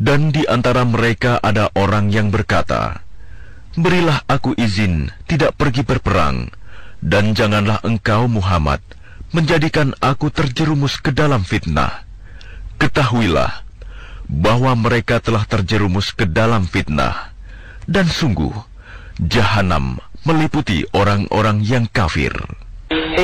Dan di antara mereka ada orang yang berkata, "Berilah aku izin tidak pergi berperang, dan janganlah engkau Muhammad menjadikan aku terjerumus ke dalam fitnah." Ketahuilah bahwa mereka telah terjerumus ke dalam fitnah, dan sungguh Jahanam meliputi orang-orang yang kafir.